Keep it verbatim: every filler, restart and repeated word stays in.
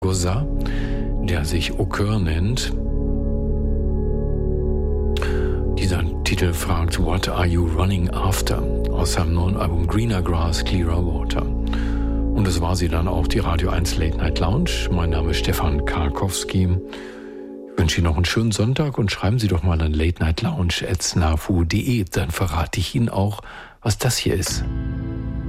Cosa, der sich Au Cœur nennt. Dieser Titel fragt, What are you running after? Aus seinem neuen Album Greener Grass, Clearer Water. Und das war sie dann auch, die Radio eins Late Night Lounge. Mein Name ist Stefan Karkowski. Ich wünsche Ihnen noch einen schönen Sonntag und schreiben Sie doch mal an late night lounge at snafu punkt de. Dann verrate ich Ihnen auch, was das hier ist.